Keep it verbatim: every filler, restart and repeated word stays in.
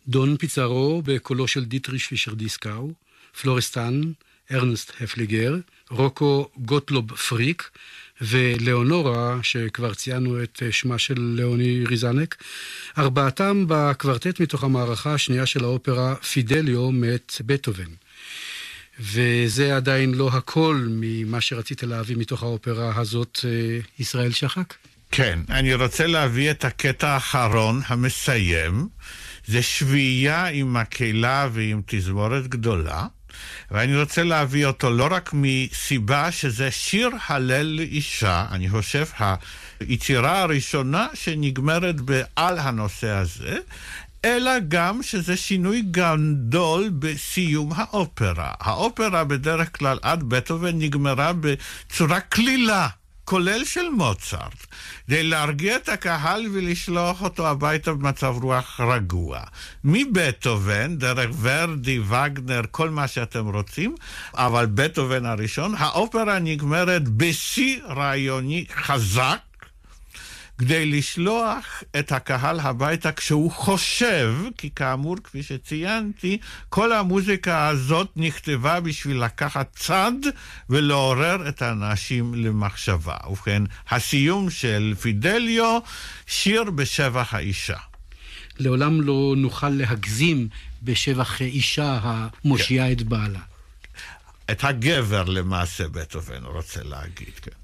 דון פיצרו בקולו של דיטריש פישר דיסקאו, פלורסטן, ארנסט הפליגר, רוקו גוטלוב פריק, ולאונורה, שכבר ציינו את שמה של לאוני ריזנק, ארבעתם בקוורטט מתוך המערכה השנייה של האופרה פידליו מאת בטהובן. וזה עדיין לא הכל ממה שרצית להביא מתוך האופרה הזאת, ישראל שחק? כן, אני רוצה להביא את הקטע האחרון, המסיים. זה שביעייה עם מקהלה ועם תזמורת גדולה, ואני רוצה להביא אותו לא רק מסיבה שזה שיר הלל לאישה, אני חושב היצירה הראשונה שנגמרת בעל הנושא הזה, אלא גם שזה שינוי גדול בסיום האופרה. האופרה בדרך כלל עד בטהובן נגמרה בצורה כלילה, כולל של מוצרט, כדי להרגיע את הקהל ולשלוח אותו הביתה במצב רוח רגוע. מבטהובן, דרך ורדי, וגנר, כל מה שאתם רוצים, אבל בטהובן הראשון, האופרה נגמרת בשיא רעיוני חזק, כדי לשלוח את הקהל הביתה כשהוא חושב, כי כאמור, כפי שציינתי, כל המוזיקה הזאת נכתבה בשביל לקחת צד ולעורר את האנשים למחשבה. ובכן, הסיום של פידליו, שיר בשבח האישה. לעולם לא נוכל להגזים בשבח אישה המושיעה את בעלה. את הגבר למעשה בטהובן רוצה להגיד, כן.